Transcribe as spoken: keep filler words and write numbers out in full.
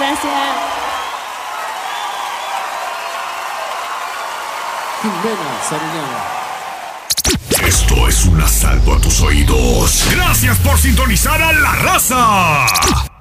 Gracias. Jimena Sariñana. Esto es un asalto a tus oídos. Gracias por sintonizar a La Raza.